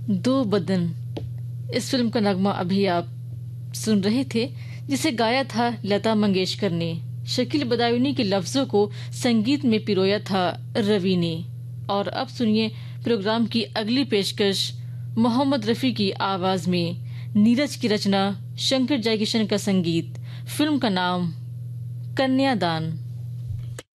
दो बदन, इस फिल्म का नगमा अभी आप सुन रहे थे, जिसे गाया था लता मंगेशकर ने। शकील बदायूनी के लफ्जों को संगीत में पिरोया था रवि ने। और अब सुनिए प्रोग्राम की अगली पेशकश मोहम्मद रफी की आवाज में, नीरज की रचना, शंकर जयकिशन का संगीत। फिल्म का नाम कन्यादान।